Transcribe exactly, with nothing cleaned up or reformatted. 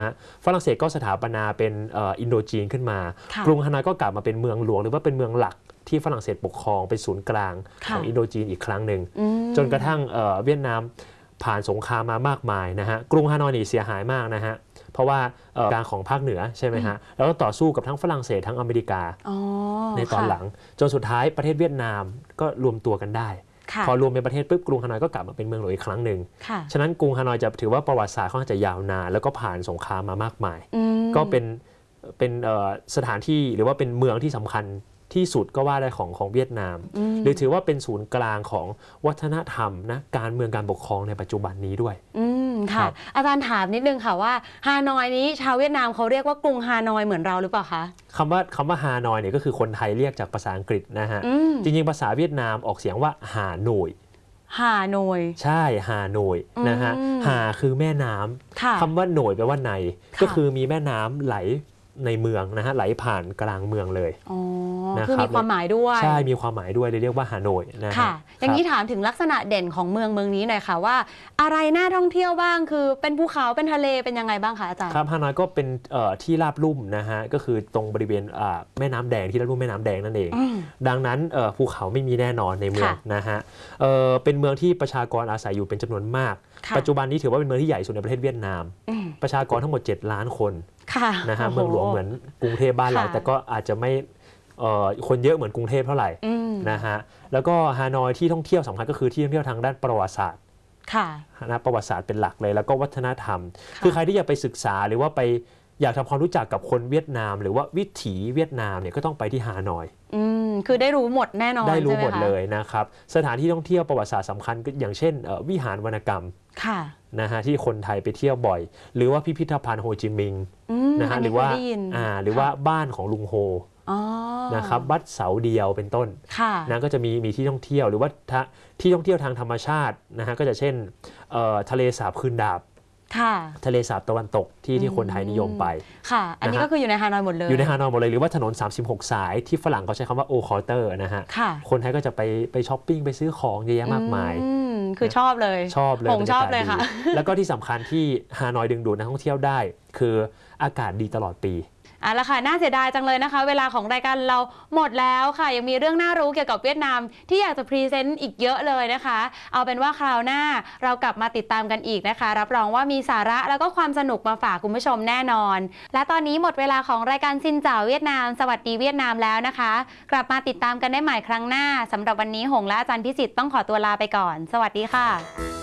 ฝรั่งเศสก็สถาปนาเป็นอินโดจีนขึ้นมากรุงฮานอยก็กลับมาเป็นเมืองหลวงหรือว่าเป็นเมืองหลักที่ฝรั่งเศสปกครองเป็นศูนย์กลางของอินโดจีนอีกครั้งหนึ่งจนกระทั่งเวียดนามผ่านสงครามมามากมายนะฮะกรุงฮานอยนี่เสียหายมากนะฮะเพราะว่าการของภาคเหนือใช่ไหมฮะแล้วก็ต่อสู้กับทั้งฝรั่งเศสทั้งอเมริกาในตอนหลังจนสุดท้ายประเทศเวียดนามก็รวมตัวกันได้พอรวมเป็นประเทศปุ๊บกรุงฮานอยก็กลับมาเป็นเมืองหลวงอีกครั้งหนึ่งฉะนั้นกรุงฮานอยจะถือว่าประวัติศาสตร์ค่อนข้างจะยาวนานแล้วก็ผ่านสงครามมามากมายก็เป็นเป็นสถานที่หรือว่าเป็นเมืองที่สำคัญที่สุดก็ว่าได้ของของเวียดนามหรือถือว่าเป็นศูนย์กลางของวัฒนธรรมนะการเมืองการปกครองในปัจจุบันนี้ด้วยอืมค่ะอาจารย์ถามนิดนึงค่ะว่าฮานอยนี้ชาวเวียดนามเขาเรียกว่ากรุงฮานอยเหมือนเราหรือเปล่าคะคำว่าคำว่าฮานอยเนี่ยก็คือคนไทยเรียกจากภาษาอังกฤษนะฮะจริงๆภาษาเวียดนามออกเสียงว่าฮาโนยฮาโนยใช่ฮาโนยนะฮะฮาคือแม่น้ำคำว่าโหนยแปลว่าในก็คือมีแม่น้ำไหลในเมืองนะฮะไหลผ่านกลางเมืองเลยอ๋อคือมีความหมายด้วยใช่มีความหมายด้วยเรียกว่าฮานอยนะค่ะอย่างนี้ถามถึงลักษณะเด่นของเมืองเมืองนี้หน่อยค่ะว่าอะไรน่าท่องเที่ยวบ้างคือเป็นภูเขาเป็นทะเลเป็นยังไงบ้างคะอาจารย์ครับฮานอยก็เป็นที่ราบลุ่มนะฮะก็คือตรงบริเวณแม่น้ำแดงที่ราบลุ่มแม่น้ำแดงนั่นเองดังนั้นภูเขาไม่มีแน่นอนในเมืองนะฮะเป็นเมืองที่ประชากรอาศัยอยู่เป็นจำนวนมากปัจจุบันนี้ถือว่าเป็นเมืองที่ใหญ่สุดในประเทศเวียดนามประชากรทั้งหมดเจ็ดล้านคนนะฮะเมืองหลวงเหมือนกรุงเทพบ้านเราแต่ก็อาจจะไม่คนเยอะเหมือนกรุงเทพเท่าไหร่นะฮะแล้วก็ฮานอยที่ท่องเที่ยวสำคัญก็คือที่ท่องเที่ยวทางด้านประวัติศาสตร์นะประวัติศาสตร์เป็นหลักเลยแล้วก็วัฒนธรรมคือใครที่อยากไปศึกษาหรือว่าไปอยากทำความรู้จักกับคนเวียดนามหรือว่าวิถีเวียดนามเนี่ยก็ต้องไปที่ฮานอยอืมคือได้รู้หมดแน่นอนได้รู้หมดเลยนะครับสถานที่ท่องเที่ยวประวัติศาสตร์สำคัญอย่างเช่นวิหารวรรณกรรมนะฮะที่คนไทยไปเที่ยวบ่อยหรือว่าพิพิธภัณฑ์โฮจิมินห์นะฮะหรือว่าอ่าหรือว่าบ้านของลุงโฮนะครับวัดเสาเดียวเป็นต้นนะก็จะมีมีที่ท่องเที่ยวหรือว่าที่ท่องเที่ยวทางธรรมชาตินะฮะก็จะเช่นทะเลสาบคืนดาบทะเลสาบตะวันตกที่ที่คนไทยนิยมไปค่ะอันนี้ก็คืออยู่ในฮานอยหมดเลยอยู่ในฮานอยหมดเลยหรือว่าถนนสามสิบหกสายที่ฝรั่งเขาใช้คำว่าโอคอร์เตอร์นะฮะคนไทยก็จะไปไปช้อปปิ้งไปซื้อของเยอะแยะมากมายคือชอบเลยชอบเลยผมชอบเลยค่ะแล้วก็ที่สำคัญที่ฮานอยดึงดูดนักท่องเที่ยวได้คืออากาศดีตลอดปีอ่ะแล้วค่ะน่าเสียดายจังเลยนะคะเวลาของรายการเราหมดแล้วค่ะยังมีเรื่องน่ารู้เกี่ยวกับเวียดนามที่อยากจะพรีเซนต์อีกเยอะเลยนะคะเอาเป็นว่าคราวหน้าเรากลับมาติดตามกันอีกนะคะรับรองว่ามีสาระแล้วก็ความสนุกมาฝากคุณผู้ชมแน่นอนและตอนนี้หมดเวลาของรายการซินเจ๋าเวียดนามสวัสดีเวียดนามแล้วนะคะกลับมาติดตามกันได้ใหม่ครั้งหน้าสำหรับวันนี้หงและอาจารย์พิสิทธิ์ต้องขอตัวลาไปก่อนสวัสดีค่ะ